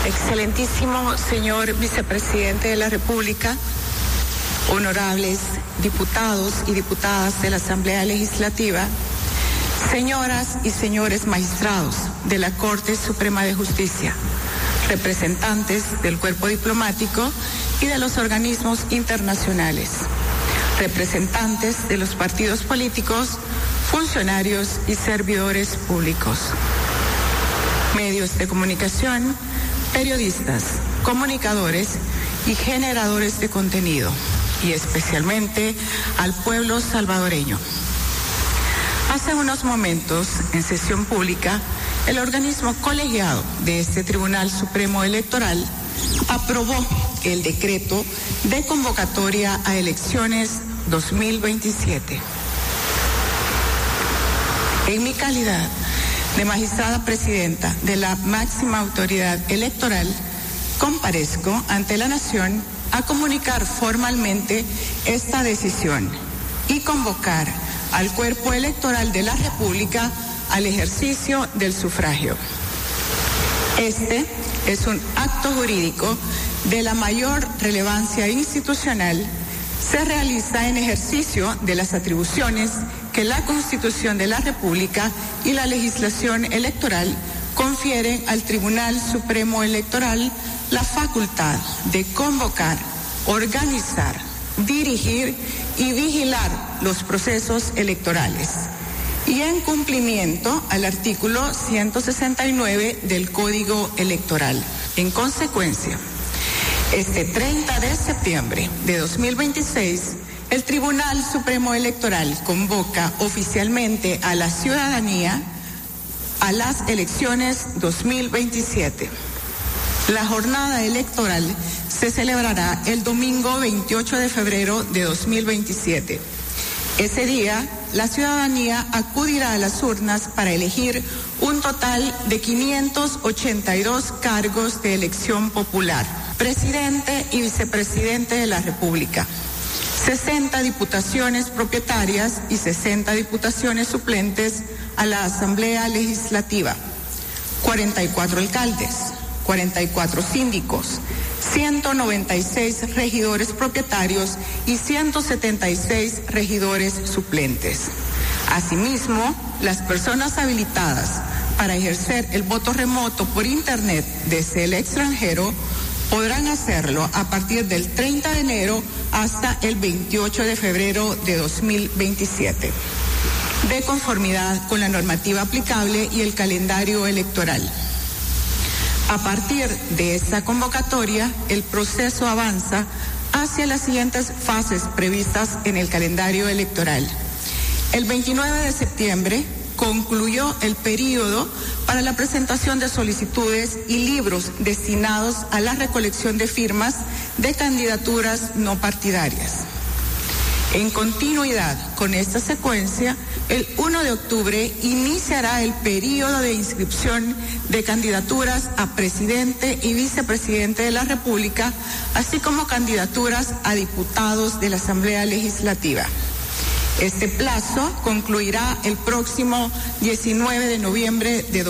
Excelentísimo señor vicepresidente de la República, honorables diputados y diputadas de la Asamblea Legislativa, señoras y señores magistrados de la Corte Suprema de Justicia, representantes del cuerpo diplomático y de los organismos internacionales, representantes de los partidos políticos, funcionarios y servidores públicos, medios de comunicación, periodistas, comunicadores y generadores de contenido, y especialmente al pueblo salvadoreño. Hace unos momentos, en sesión pública, el organismo colegiado de este Tribunal Supremo Electoral aprobó el decreto de convocatoria a elecciones 2027. En mi calidad de magistrada presidenta de la máxima autoridad electoral, comparezco ante la Nación a comunicar formalmente esta decisión y convocar al cuerpo electoral de la República al ejercicio del sufragio. Este es un acto jurídico de la mayor relevancia institucional. Se realiza en ejercicio de las atribuciones que la Constitución de la República y la legislación electoral confieren al Tribunal Supremo Electoral la facultad de convocar, organizar, dirigir y vigilar los procesos electorales, y en cumplimiento al artículo 169 del Código Electoral. En consecuencia, este 30 de septiembre de 2026, el Tribunal Supremo Electoral convoca oficialmente a la ciudadanía a las elecciones 2027. La jornada electoral se celebrará el domingo 28 de febrero de 2027. Ese día, la ciudadanía acudirá a las urnas para elegir un total de 582 cargos de elección popular, presidente y vicepresidente de la República, 60 diputaciones propietarias y 60 diputaciones suplentes a la Asamblea Legislativa, 44 alcaldes, 44 síndicos, 196 regidores propietarios y 176 regidores suplentes. Asimismo, las personas habilitadas para ejercer el voto remoto por Internet desde el extranjero podrán hacerlo a partir del 30 de enero hasta el 28 de febrero de 2027, de conformidad con la normativa aplicable y el calendario electoral. A partir de esta convocatoria, el proceso avanza hacia las siguientes fases previstas en el calendario electoral. El 29 de septiembre concluyó el período para la presentación de solicitudes y libros destinados a la recolección de firmas de candidaturas no partidarias. En continuidad con esta secuencia, el 1 de octubre iniciará el período de inscripción de candidaturas a presidente y vicepresidente de la República, así como candidaturas a diputados de la Asamblea Legislativa. Este plazo concluirá el próximo 19 de noviembre de